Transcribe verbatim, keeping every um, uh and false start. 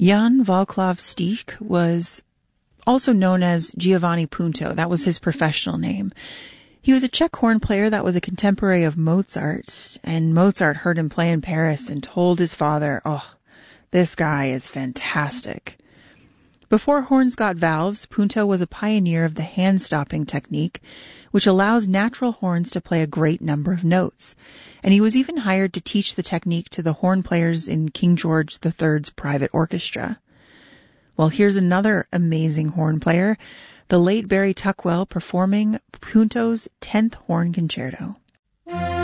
Jan Vaclav Stich was also known as Giovanni Punto. That was his professional name. He was a Czech horn player that was a contemporary of Mozart, and Mozart heard him play in Paris and told his father, "Oh, this guy is fantastic." Before horns got valves, Punto was a pioneer of the hand-stopping technique, which allows natural horns to play a great number of notes. And he was even hired to teach the technique to the horn players in King George the third's private orchestra. Well, here's another amazing horn player, the late Barry Tuckwell, performing Punto's tenth Horn Concerto.